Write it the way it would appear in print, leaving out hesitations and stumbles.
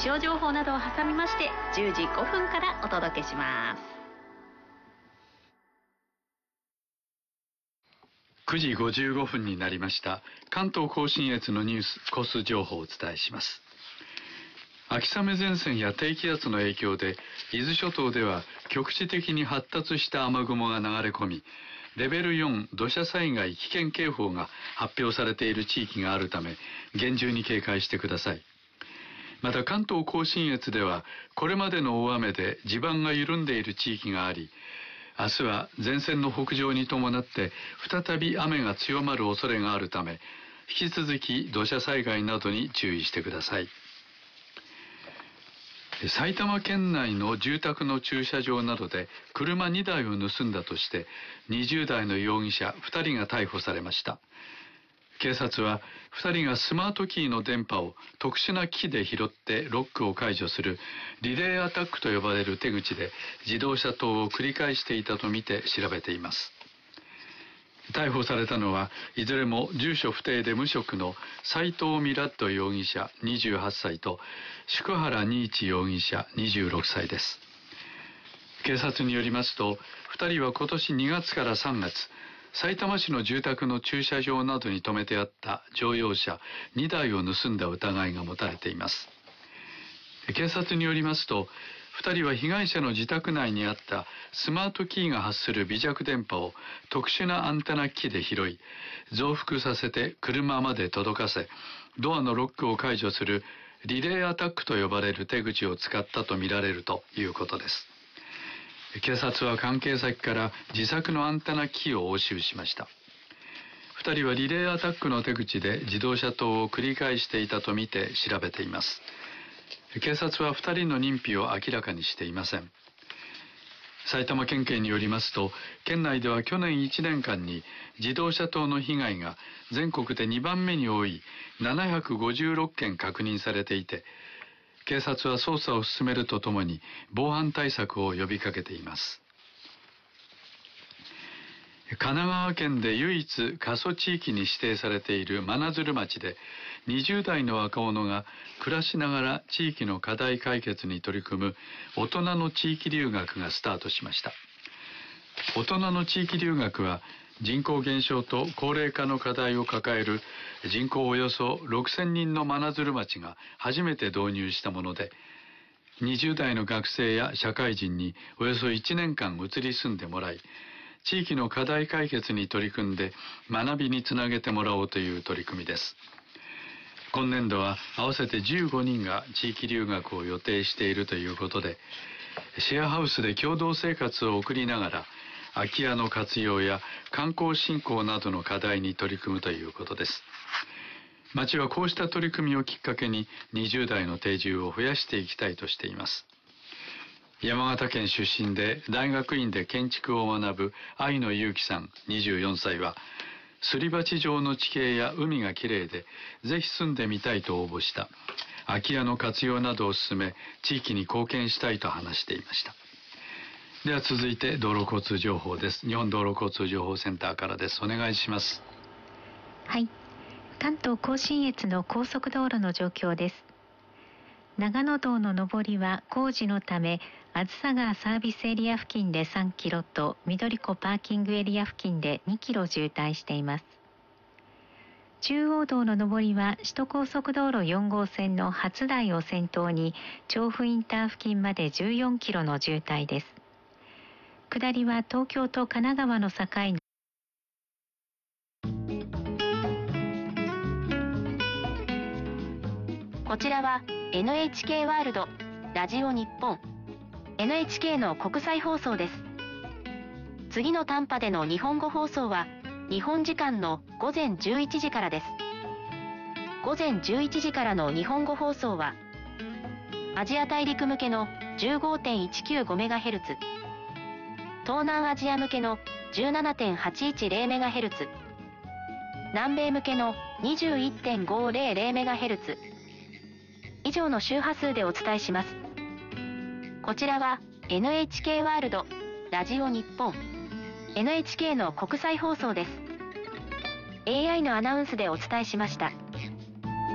象情報などを挟みまして10時5分からお届けします。 9時55分になりました。関東甲信越のニュースコース情報をお伝えします。秋雨前線や低気圧の影響で伊豆諸島では局地的に発達した雨雲が流れ込み、レベル4土砂災害危険警報が発表されている地域があるため厳重に警戒してください。また関東甲信越ではこれまでの大雨で地盤が緩んでいる地域があり、明日は前線の北上に伴って再び雨が強まる恐れがあるため、引き続き土砂災害などに注意してください。埼玉県内の住宅の駐車場などで車2台を盗んだとして20代の容疑者2人が逮捕されました。警察は2人がスマートキーの電波を特殊な機器で拾ってロックを解除するリレーアタックと呼ばれる手口で自動車盗を繰り返していたとみて調べています。逮捕されたのはいずれも住所不定で無職の斉藤ミラッド容疑者28歳と宿原ニーチ容疑者26歳です。警察によりますと2人は今年2月から3月、さいたま市の住宅の駐車場などに止めてあった乗用車2台を盗んだ疑いが持たれています。警察によりますと2人は被害者の自宅内にあったスマートキーが発する微弱電波を特殊なアンテナ機器で拾い、増幅させて車まで届かせ、ドアのロックを解除するリレーアタックと呼ばれる手口を使ったとみられるということです。警察は関係先から自作のアンテナ機器を押収しました。2人はリレーアタックの手口で自動車盗を繰り返していたとみて調べています。警察は2人の認否を明らかにしていません。埼玉県警によりますと、県内では去年1年間に自動車盗の被害が全国で2番目に多い756件確認されていて、警察は捜査を進めるとともに防犯対策を呼びかけています。神奈川県で唯一過疎地域に指定されている真鶴町で20代の若者が暮らしながら地域の課題解決に取り組む大人の地域留学がスタートしました。大人の地域留学は人口減少と高齢化の課題を抱える人口およそ6000人の真鶴町が初めて導入したもので、20代の学生や社会人におよそ1年間移り住んでもらい、地域の課題解決に取り組んで学びにつなげてもらおうという取り組みです。今年度は合わせて15人が地域留学を予定しているということで、シェアハウスで共同生活を送りながら空き家の活用や観光振興などの課題に取り組むということです。町はこうした取り組みをきっかけに20代の定住を増やしていきたいとしています。山形県出身で大学院で建築を学ぶ愛野祐樹さん24歳は、すり鉢状の地形や海がきれいでぜひ住んでみたいと応募した。空き家の活用などを進め地域に貢献したいと話していました。では続いて道路交通情報です。日本道路交通情報センターからです。お願いします。 はい、関東甲信越の高速道路の状況です。長野道の上りは工事のため、あずさ川サービスエリア付近で3キロと緑湖パーキングエリア付近で2キロ渋滞しています。中央道の上りは首都高速道路4号線の初台を先頭に調布インター付近まで14キロの渋滞です。下りは東京と神奈川の境のこちらは NHK ワールドラジオ日本 NHK の国際放送です。次の短波での日本語放送は日本時間の午前11時からです。午前11時からの日本語放送はアジア大陸向けの 15.195MHz、 東南アジア向けの 17.810MHz、 南米向けの 21.500MHz、以上の周波数でお伝えします。こちらは NHK ワールドラジオ日本 NHK の国際放送です。 AI のアナウンスでお伝えしました。